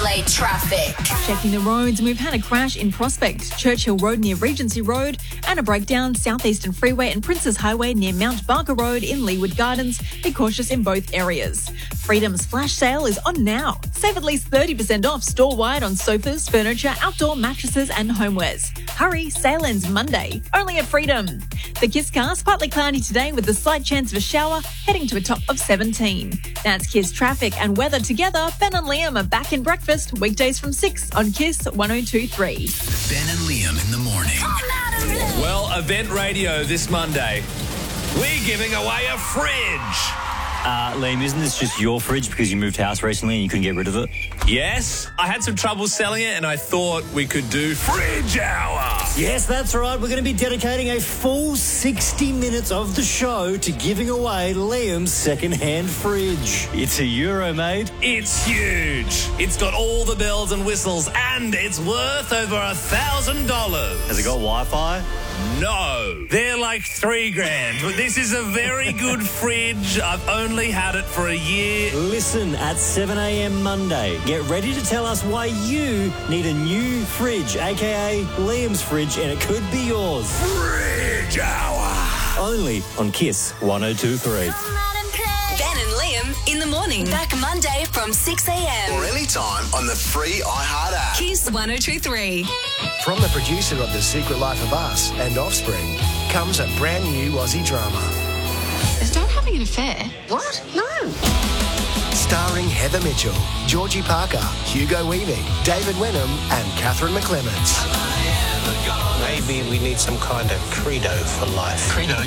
Adelaide traffic. Checking the roads, we've had a crash in Prospect, Churchill Road near Regency Road, and a breakdown Southeastern Freeway and Princes Highway near Mount Barker Road in Leeward Gardens. Be cautious in both areas. Freedom's flash sale is on now. Save at least 30% off store-wide on sofas, furniture, outdoor mattresses and homewares. Hurry, sale ends Monday. Only at Freedom. The Kisscast, partly cloudy today with a slight chance of a shower, heading to a top of 17. That's Kiss traffic and weather together. Ben and Liam are back in breakfast, weekdays from 6 on Kiss 102.3. Ben and Liam in the morning. Well, Event Radio this Monday. We're giving away a fridge. Liam, isn't this just your fridge because you moved house recently and you couldn't get rid of it? Yes, I had some trouble selling it and I thought we could do Fridge Hour. Yes, that's right. We're going to be dedicating a full 60 minutes of the show to giving away Liam's second-hand fridge. It's a Euro, mate. It's huge. It's got all the bells and whistles and it's worth over $1,000. Has it got Wi-Fi? No, they're like $3,000. But this is a very good fridge. I've only had it for a year. Listen at 7 a.m. Monday. Get ready to tell us why you need a new fridge, a.k.a. Liam's fridge, and it could be yours. Fridge Hour. Only on Kiss 102.3. Ben and Liam in the morning. Back Monday from 6 a.m. Or anytime on the free iHeart app. Kiss 102.3. From the producer of The Secret Life of Us and Offspring comes a brand new Aussie drama. Is Dad having an affair? What? No. Starring Heather Mitchell, Georgie Parker, Hugo Weaving, David Wenham and Catherine McClements. Maybe we need some kind of credo for life. Credo?